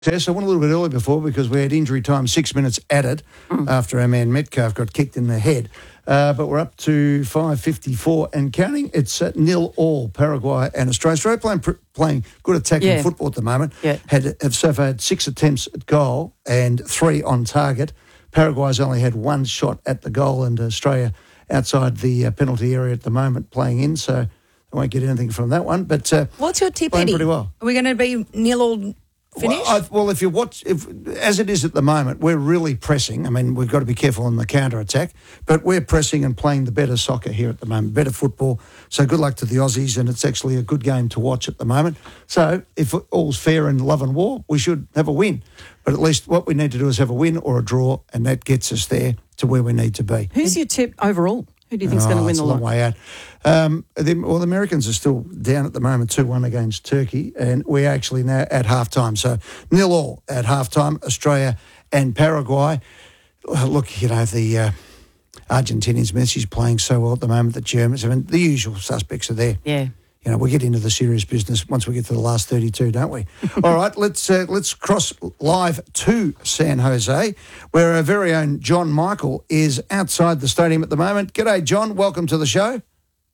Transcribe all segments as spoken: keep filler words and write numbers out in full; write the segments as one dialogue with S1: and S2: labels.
S1: Tess, I went a little bit early before because we had injury time six minutes added mm. after our man Metcalf got kicked in the head. Uh, but we're up to five fifty-four and counting. It's uh, nil all, Paraguay and Australia. Australia playing, playing good attacking yeah. football at the moment.
S2: Yeah.
S1: Had, have so far had six attempts at goal and three on target. Paraguay's only had one shot at the goal, and Australia outside the uh, penalty area at the moment playing in, so I won't get anything from that one. But uh,
S2: what's your tip,
S1: playing
S2: Eddie?
S1: Pretty well.
S2: Are we going to be nil all finish?
S1: Well, I, well, if you watch, if as it is at the moment, we're really pressing. I mean, we've got to be careful on the counter attack, but we're pressing and playing the better soccer here at the moment, better football. So good luck to the Aussies, and it's actually a good game to watch at the moment. So if all's fair in love and war, we should have a win. But at least what we need to do is have a win or a draw, and that gets us there to where we need to be.
S2: Who's your tip overall? Who do you think's oh, going to win the lot?
S1: It's a long way out. Um, the, well, the Americans are still down at the moment, two one against Turkey, and we're actually now at half-time. So nil all at half-time, Australia and Paraguay. Look, you know, the uh, Argentinians, Messi's playing so well at the moment, the Germans, I mean, the usual suspects are there.
S2: Yeah.
S1: You know, we get into the serious business once we get to the last thirty-two, don't we? All right, let's uh, let's cross live to San Jose, where our very own John Michael is outside the stadium at the moment. G'day, John. Welcome to the show.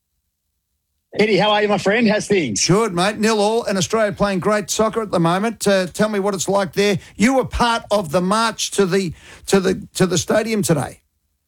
S3: Eddie, how are you, my friend? How's things?
S1: Good, mate. Nil all, and Australia playing great soccer at the moment. Uh, tell me what it's like there. You were part of the march to the to the to the stadium today.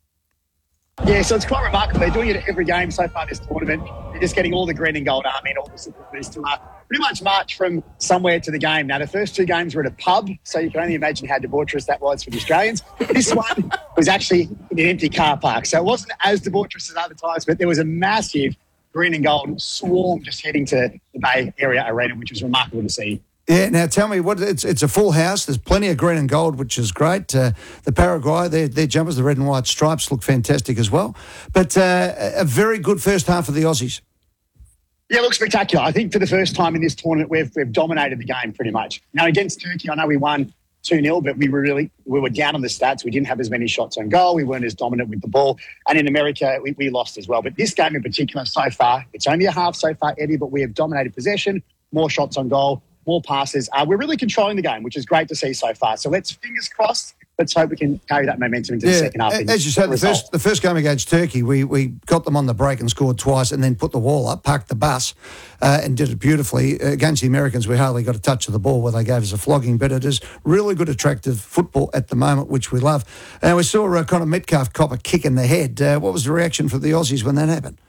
S3: Yeah, so it's quite remarkable. They're doing it at every game so far this tournament. They're just getting all the green and gold army and all the supporters to uh, pretty much march from somewhere to the game. Now, the first two games were at a pub, so you can only imagine how debaucherous that was for the Australians. This one was actually in an empty car park, so it wasn't as debaucherous as other times, but there was a massive green and gold swarm just heading to the Bay Area Arena, which was remarkable to see.
S1: Yeah, now tell me, what it's it's a full house. There's plenty of green and gold, which is great. Uh, the Paraguay, their, their jumpers, the red and white stripes, look fantastic as well. But uh, a very good first half of the Aussies.
S3: Yeah, it looks spectacular. I think for the first time in this tournament, we've we've dominated the game pretty much. Now, against Turkey, I know we won two nil, but we were really we were down on the stats. We didn't have as many shots on goal. We weren't as dominant with the ball. And in America, we, we lost as well. But this game in particular, so far, it's only a half so far, Eddie, but we have dominated possession, more shots on goal, more passes. Uh, we're really controlling the game, which is great to see so far. So let's, fingers crossed, let's hope we can carry that momentum into
S1: yeah,
S3: the second half.
S1: As you said, the first, the first game against Turkey, we, we got them on the break and scored twice and then put the wall up, parked the bus uh, and did it beautifully. Against the Americans, we hardly got a touch of the ball where they gave us a flogging, but it is really good, attractive football at the moment, which we love. And we saw uh, Connor Metcalf cop a kick in the head. Uh, what was the reaction for the Aussies when that happened?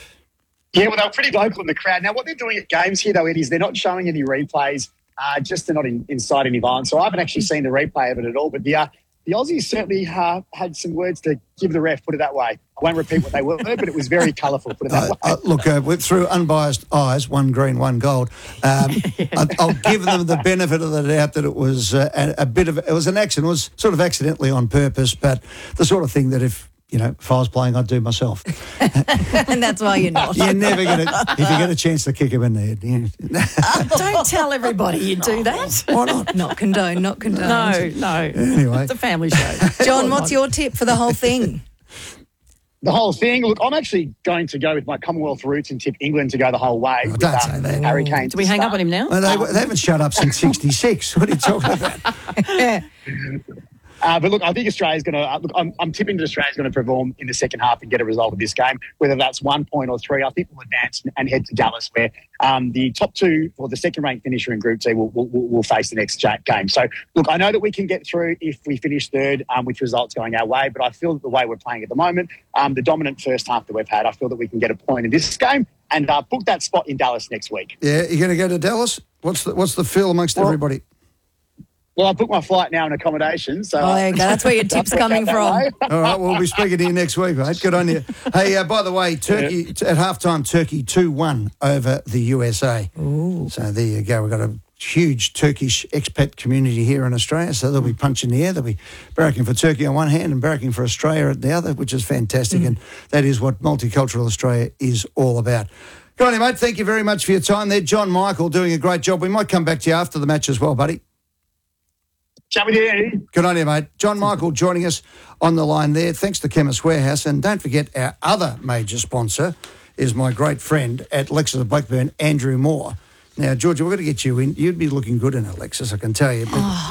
S3: Yeah, well, they were pretty vocal in the crowd. Now, what they're doing at games here, though, Eddie, is they're not showing any replays, uh, just to not in, incite any violence. So I haven't actually seen the replay of it at all. But the, uh, the Aussies certainly uh, had some words to give the ref, put it that way. I won't repeat what they were, but it was very colourful, put it that
S1: uh,
S3: way.
S1: Uh, look, uh, through unbiased eyes, one green, one gold, um, I'll, I'll give them the benefit of the doubt that it was uh, a, a bit of, it was an accident. It was sort of accidentally on purpose, but the sort of thing that if, you know, if I was playing, I'd do myself.
S2: And that's why you're not.
S1: You never get a, if you get a chance to kick him in the head. Yeah.
S2: uh, don't tell everybody you do that.
S1: Why not?
S2: Not condone, not condone.
S4: No, no.
S1: Anyway.
S4: It's a family show.
S2: John, what's your tip for the whole thing?
S3: The whole thing? Look, I'm actually going to go with my Commonwealth roots and tip England to go the whole way.
S1: Oh,
S3: with,
S1: don't
S3: um,
S1: say that.
S3: Harry Kane.
S4: Do we hang
S3: start.
S4: up on him now?
S1: Well, they, they haven't shut up since sixty-six. What are you talking about?
S2: Yeah.
S3: Uh, but look, I think Australia's going to uh, look. I'm, I'm tipping that Australia's going to perform in the second half and get a result of this game, whether that's one point or three. I think we'll advance and, and head to Dallas, where um, the top two or the second-ranked finisher in Group C will will, will face the next game. So, look, I know that we can get through if we finish third um, with results going our way, but I feel that the way we're playing at the moment, um, the dominant first half that we've had, I feel that we can get a point in this game and uh, book that spot in Dallas next week.
S1: Yeah, you're going to go to Dallas? What's the what's the feel amongst
S3: well,
S1: everybody?
S3: Well, I booked my flight now in accommodation. So
S2: oh, there you go. That's where your tip's coming from.
S1: All right, we'll be speaking to you next week, mate. Good on you. Hey, uh, by the way, Turkey yeah. at halftime, Turkey two one over the U S A.
S2: Ooh.
S1: So there you go. We've got a huge Turkish expat community here in Australia, so they'll be punching the air. They'll be barracking for Turkey on one hand and barracking for Australia at the other, which is fantastic, mm. and that is what multicultural Australia is all about. Good on you, mate. Thank you very much for your time there. John Michael doing a great job. We might come back to you after the match as well, buddy.
S3: Chat with you, Eddie.
S1: Good on you, mate. John Michael joining us on the line there. Thanks to Chemist Warehouse. And don't forget, our other major sponsor is my great friend at Lexus of Blackburn, Andrew Moore. Now, Georgia, we've got to get you in. You'd be looking good in it, Alexis, I can tell you. But
S2: Oh,